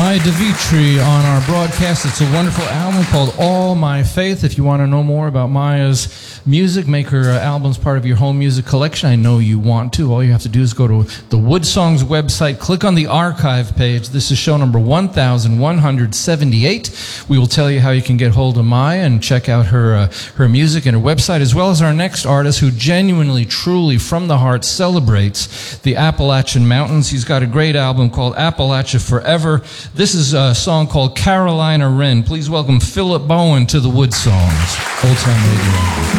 Maya DeVitri on our broadcast. It's a wonderful album called All My Faith. If you want to know more about Maya's music, make her albums part of your home music collection. I know you want to. All you have to do is go to the Wood Songs website, click on the archive page. This is show number 1178. We will tell you how you can get hold of Maya and check out her music and her website, as well as our next artist who genuinely, truly, from the heart celebrates the Appalachian Mountains. He's got a great album called Appalachia Forever. This is a song called Carolina Wren. Please welcome Philip Bowen to the Wood Songs. Old Time Radio.